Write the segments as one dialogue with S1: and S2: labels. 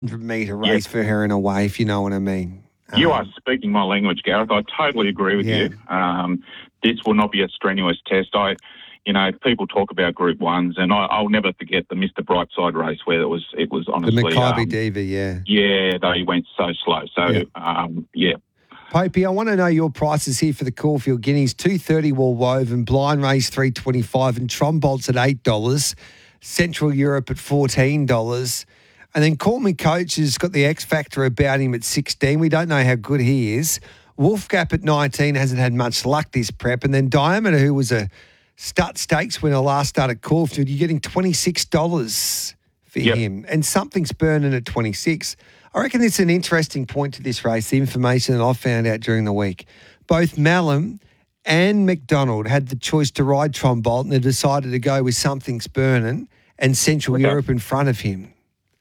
S1: 100-metre race for her in a way, if you know what I mean.
S2: You are speaking my language, Gareth. I totally agree with you. This will not be a strenuous test. People talk about Group 1s, and I'll never forget the Mr. Brightside race where it was honestly...
S1: The Makybe Diva,
S2: Yeah, they went so slow. So,
S1: Popey, I want to know your prices here for the Caulfield Guineas. $2.30 Wool Woven, Blind Race $3.25, and Trombolt's at $8. Central Europe at $14. And then Call Me Coach has got the X Factor about him at $16. We don't know how good he is. Wolf Gap at $19 hasn't had much luck this prep. And then Diameter, who was a Stut Stakes winner last start at Caulfield, you're getting $26 for him. And Something's Burning at $26. I reckon it's an interesting point to this race, the information that I found out during the week. Both Malum and McDonald had the choice to ride Trombolt, and they decided to go with Something's Burning and Central Europe in front of him.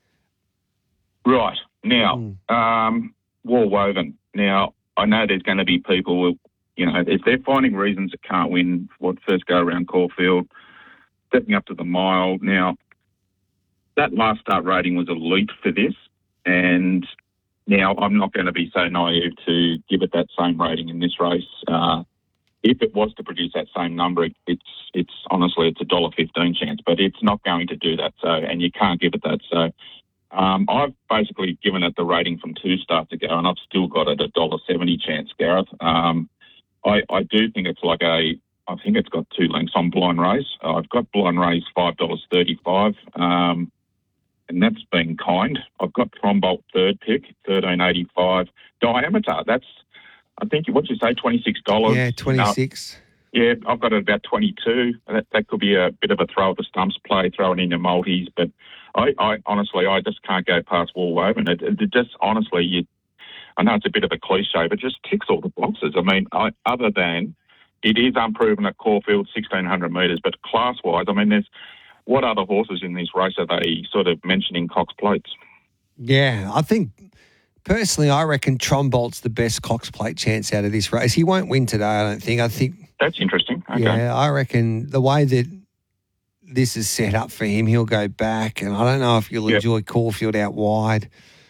S2: Right. Now, Wool Woven. Now, I know there's going to be people, if they're finding reasons that can't win first go around Caulfield, stepping up to the mile. Now, that last start rating was elite for this, and now I'm not going to be so naive to give it that same rating in this race. If it was to produce that same number, it's honestly, it's $1.15 chance, but it's not going to do that. So, and you can't give it that. So, I've basically given it the rating from 2 starts ago, and I've still got it at $1.70 chance, Gareth. I do think it's I think it's got 2 lengths on Blind Race. I've got Blind Race $5.35, and that's been kind. I've got Trombolt third pick, $13.85. Diameter, that's, I think, what'd you say, $26?
S1: Yeah, 26.
S2: Yeah, I've got it about 22. That could be a bit of a throw at the stumps play, throwing in your multis, but I honestly, I just can't go past Wool Woven. It just, honestly, I know it's a bit of a cliche, but just ticks all the boxes. I mean, other than it is unproven at Caulfield, 1,600 metres, but class-wise, I mean, what other horses in this race are they sort of mentioning Cox Plates?
S1: Yeah, I think, personally, I reckon Trombolt's the best Cox Plate chance out of this race. He won't win today, I don't think.
S2: That's interesting. Okay.
S1: Yeah, I reckon the way that this is set up for him, he'll go back, and I don't know if you'll enjoy Caulfield out wide.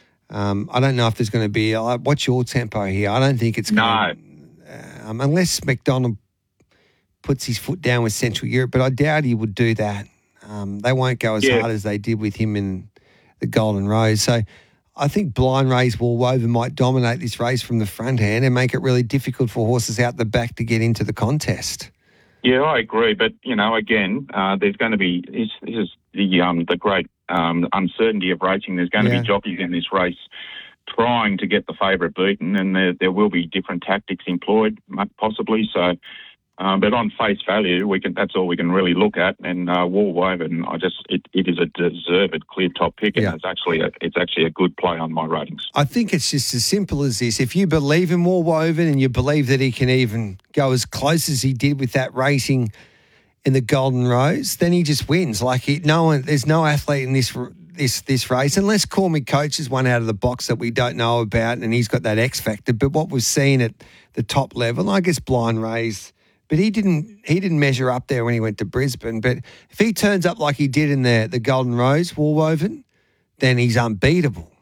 S1: I don't know if there's going to be... what's your tempo here? I don't think it's going to... unless McDonald puts his foot down with Central Europe, but I doubt he would do that. They won't go as hard as they did with him in the Golden Rose. So I think Blind Race Wool Woven might dominate this race from the front end and make it really difficult for horses out the back to get into the contest.
S2: Yeah, I agree. But, again, there's going to be... This is the great uncertainty of racing. There's going to be jockeys in this race trying to get the favourite beaten, and there will be different tactics employed, possibly. So, but on face value, that's all we can really look at. And Wool Woven, it is a deserved clear top pick, and it's actually a good play on my ratings.
S1: I think it's just as simple as this. If you believe in Wool Woven and you believe that he can even go as close as he did with that racing in the Golden Rose, then he just wins. There's no athlete in this race, unless Call Me Coach is one out of the box that we don't know about, and he's got that X factor. But what we've seen at the top level, I guess Blind Race, but he didn't measure up there when he went to Brisbane. But if he turns up like he did in the Golden Rose, Wool Woven, then he's unbeatable.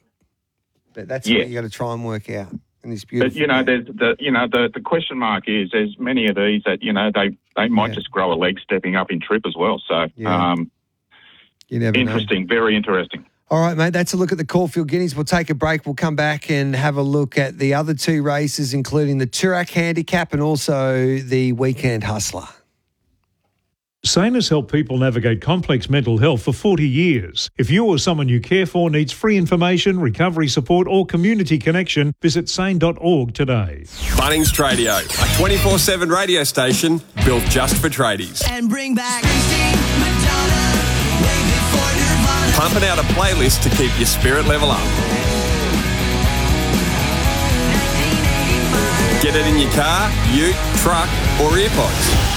S1: But that's what you got to try and work out. And it's beautiful.
S2: But there's the question mark is there's many of these that they might just grow a leg stepping up in trip as well. So
S1: you never
S2: interesting,
S1: know.
S2: Very interesting.
S1: All right, mate. That's a look at the Caulfield Guineas. We'll take a break. We'll come back and have a look at the other 2 races, including the Toorak Handicap and also the Weekend Hustler.
S3: SANE has helped people navigate complex mental health for 40 years. If you or someone you care for needs free information, recovery support or community connection, visit sane.org today.
S4: Bunnings Tradio, a 24/7 radio station built just for tradies.
S5: And bring back Christine Madonna, way before Nirvana.
S4: Pumping out a playlist to keep your spirit level up. Get it in your car, ute, truck or earpods.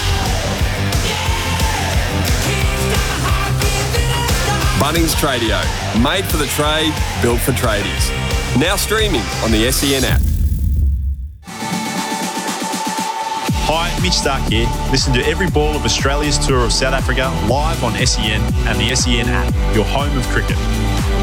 S4: Bunnings Tradio, made for the trade, built for tradies. Now streaming on the SEN app.
S6: Hi, Mitch Stark here. Listen to every ball of Australia's tour of South Africa live on SEN and the SEN app, your home of cricket.